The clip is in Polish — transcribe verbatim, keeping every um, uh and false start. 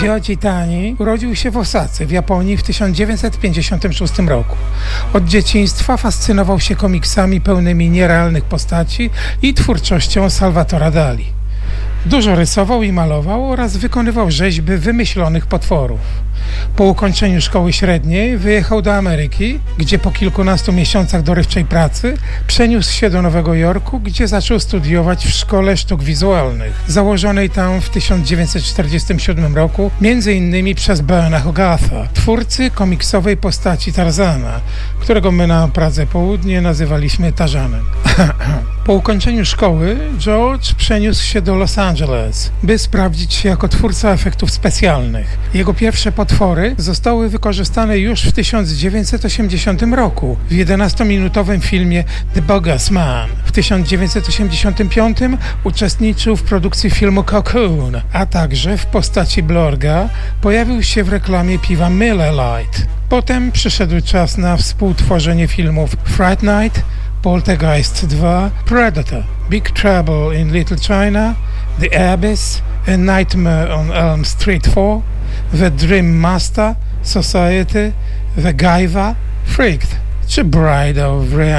Ryoji Tani urodził się w Osace w Japonii w tysiąc dziewięćset pięćdziesiątym szóstym roku. Od dzieciństwa fascynował się komiksami pełnymi nierealnych postaci i twórczością Salvatora Dali. Dużo rysował i malował oraz wykonywał rzeźby wymyślonych potworów. Po ukończeniu szkoły średniej wyjechał do Ameryki, gdzie po kilkunastu miesiącach dorywczej pracy przeniósł się do Nowego Jorku, gdzie zaczął studiować w Szkole Sztuk Wizualnych, założonej tam w tysiąc dziewięćset czterdziestym siódmym roku, między innymi przez Berna Hogartha, twórcy komiksowej postaci Tarzana, którego my na Pradze Południe nazywaliśmy Tarzanem. Po ukończeniu szkoły George przeniósł się do Los Angeles, by sprawdzić się jako twórca efektów specjalnych. Jego pierwsze potwory zostały wykorzystane już w tysiąc dziewięćset osiemdziesiątym roku w jedenastominutowym filmie The Bogus Man. W tysiąc dziewięćset osiemdziesiątym piątym uczestniczył w produkcji filmu Cocoon, a także w postaci Blorga pojawił się w reklamie piwa Miller Lite. Potem przyszedł czas na współtworzenie filmów Fright Night, Poltergeist dwa, Predator, Big Trouble in Little China, The Abyss, A Nightmare on Elm Street cztery, The Dream Master, Society, The Gaiva, Freaked czy Bride of Reality.